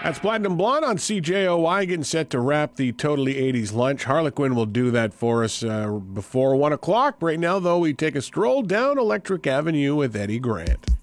That's Platinum Blonde on CJOY, getting set to wrap the Totally 80s lunch. Harlequin will do that for us before 1 o'clock. Right now, though, we take a stroll down Electric Avenue with Eddie Grant.